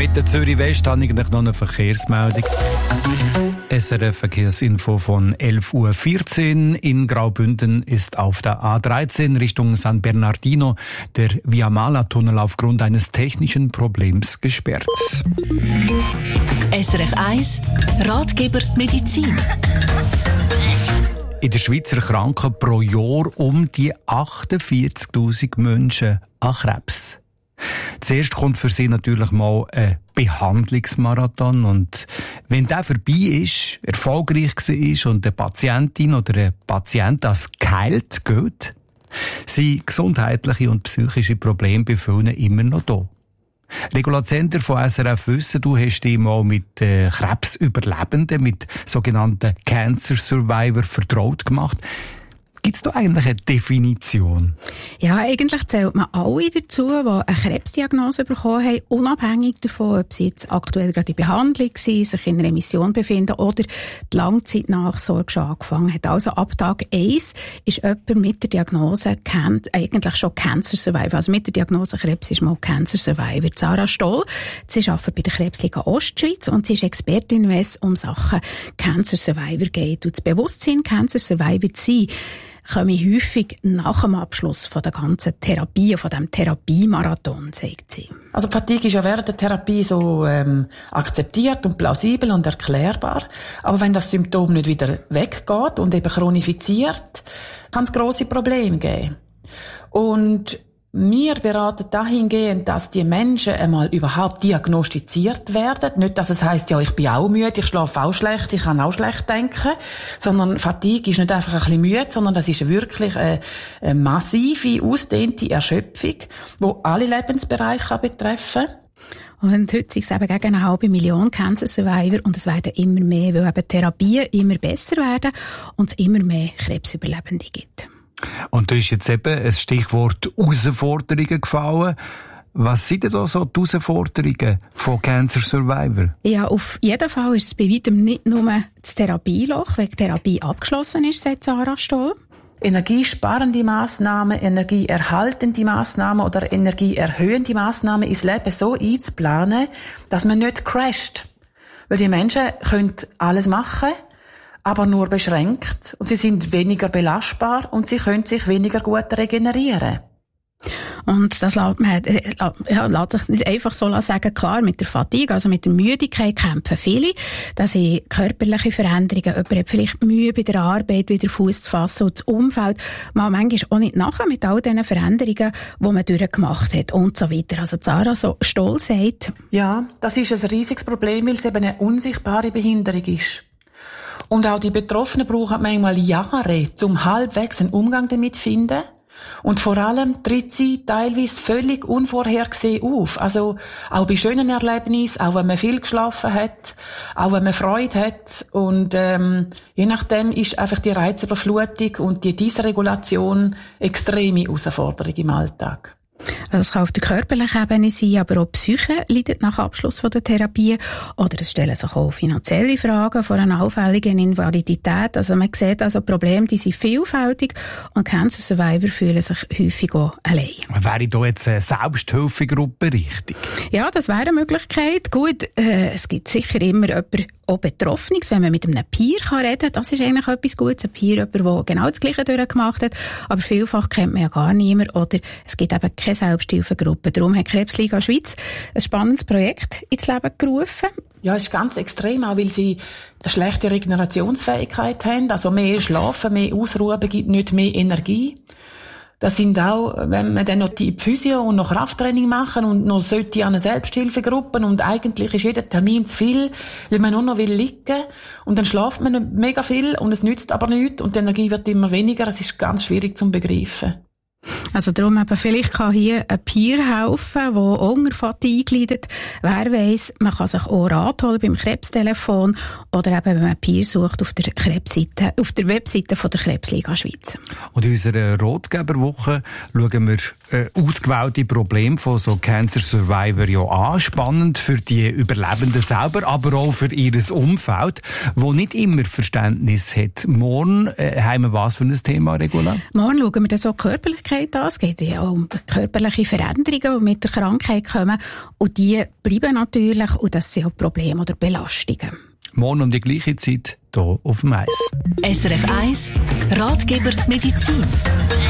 Mit der Zürich West habe ich noch eine Verkehrsmeldung. SRF Verkehrsinfo von 11.14 Uhr. In Graubünden ist auf der A13 Richtung San Bernardino der Via-Mala-Tunnel aufgrund eines technischen Problems gesperrt. SRF 1 Ratgeber Medizin. In der Schweiz erkranken pro Jahr um die 48'000 Menschen an Krebs. Zuerst kommt für sie natürlich mal ein Behandlungsmarathon und wenn der vorbei ist, erfolgreich war und eine Patientin oder ein Patient als geheilt geht, sind gesundheitliche und psychische Probleme bei vielen immer noch da. Regula Zender von SRF Wissen, du hast dich mal mit Krebsüberlebenden, mit sogenannten Cancer Survivor vertraut gemacht. Gibt es da eigentlich eine Definition? Ja, eigentlich zählt man alle dazu, die eine Krebsdiagnose bekommen haben, unabhängig davon, ob sie jetzt aktuell gerade in Behandlung sind, sich in Remission befinden oder die Langzeitnachsorge schon angefangen hat. Also ab Tag 1 ist jemand mit der Diagnose eigentlich schon Cancer Survivor. Also mit der Diagnose Krebs ist mal Cancer Survivor. Sarah Stoll, sie arbeitet bei der Krebsliga Ostschweiz und sie ist Expertin, wenn es um Sachen Cancer Survivor geht. Und das Bewusstsein, Cancer Survivor zu sein, komme ich häufig nach dem Abschluss von der ganzen Therapie, von dem Therapiemarathon, sagt sie. Also Fatigue ist ja während der Therapie so akzeptiert und plausibel und erklärbar. Aber wenn das Symptom nicht wieder weggeht und eben chronifiziert, kann es grosse Probleme geben. Und wir beraten dahingehend, dass die Menschen einmal überhaupt diagnostiziert werden. Nicht, dass es heisst, ja, ich bin auch müde, ich schlafe auch schlecht, ich kann auch schlecht denken. Sondern Fatigue ist nicht einfach ein bisschen müde, sondern das ist wirklich eine massive, ausdehnte Erschöpfung, die alle Lebensbereiche betreffen kann. Und heute sind es eben gegen 500'000 Cancer Survivor und es werden immer mehr, weil eben Therapien immer besser werden und es immer mehr Krebsüberlebende gibt. Und da ist jetzt eben ein Stichwort Herausforderungen gefallen. Was sind denn so die Herausforderungen von Cancer Survivor? Ja, auf jeden Fall ist es bei weitem nicht nur das Therapieloch, wenn die Therapie abgeschlossen ist, sagt Sarah Stoll. Energiesparende Massnahmen, energieerhaltende Massnahmen oder energieerhöhende Massnahmen ins Leben so einzuplanen, dass man nicht crasht. Weil die Menschen können alles machen, aber nur beschränkt. Und sie sind weniger belastbar und sie können sich weniger gut regenerieren. Und das lässt sich nicht einfach so sagen. Klar, mit der Fatigue, also mit der Müdigkeit kämpfen viele. Das sind körperliche Veränderungen. Jemand hat vielleicht Mühe bei der Arbeit, wieder Fuß zu fassen und das Umfeld mal manchmal auch nicht nachher mit all diesen Veränderungen, die man durchgemacht hat und so weiter. Also Sarah so stolz sagt. Ja, das ist ein riesiges Problem, weil es eben eine unsichtbare Behinderung ist. Und auch die Betroffenen brauchen manchmal Jahre, um halbwegs einen Umgang damit zu finden. Und vor allem tritt sie teilweise völlig unvorhergesehen auf. Also auch bei schönen Erlebnissen, auch wenn man viel geschlafen hat, auch wenn man Freude hat. Und je nachdem ist einfach die Reizüberflutung und die Dysregulation extreme Herausforderung im Alltag. Also es kann auf der körperlichen Ebene sein, aber auch die Psyche leidet nach Abschluss der Therapie. Oder es stellen sich auch finanzielle Fragen vor einer allfälligen Invalidität. Also man sieht also Probleme, die sind vielfältig und Cancer Survivor fühlen sich häufig auch allein. Wäre da jetzt eine Selbsthilfegruppe richtig? Ja, das wäre eine Möglichkeit. Gut, es gibt sicher immer jemanden, auch Betroffenes, wenn man mit einem Peer reden kann, das ist eigentlich etwas Gutes. Ein Peer, jemand, der genau das Gleiche durchgemacht hat. Aber vielfach kennt man ja gar niemand oder es gibt eben keine Selbsthilfegruppe. Darum hat Krebsliga Schweiz ein spannendes Projekt ins Leben gerufen. Ja, ist ganz extrem, auch weil sie eine schlechte Regenerationsfähigkeit haben. Also mehr Schlafen, mehr Ausruhen gibt nicht mehr Energie. Das sind auch, wenn man dann noch die Physio und noch Krafttraining machen und noch sollte an eine Selbsthilfegruppe und eigentlich ist jeder Termin zu viel, weil man nur noch will liegen und dann schlaft man mega viel und es nützt aber nichts und die Energie wird immer weniger. Es ist ganz schwierig zu begreifen. Also darum eben, vielleicht kann hier ein Peer helfen, der unter Fatigue leidet. Wer weiss, man kann sich auch Rat holen beim Krebstelefon oder eben, wenn man einen Peer sucht, auf der Webseite von der Krebsliga Schweiz. Und in unserer Ratgeberwoche schauen wir ausgewählte Probleme von so Cancer Survivor ja an. Spannend für die Überlebenden selber, aber auch für ihr Umfeld, das nicht immer Verständnis hat. Morgen haben wir was für ein Thema, Regula? Morgen schauen wir dann so Körperlichkeit Krankheit an. Es geht ja auch um körperliche Veränderungen, die mit der Krankheit kommen. Und die bleiben natürlich. Und das sind auch Probleme oder Belastungen. Morgen um die gleiche Zeit hier auf dem Eis. SRF 1 Ratgeber Medizin.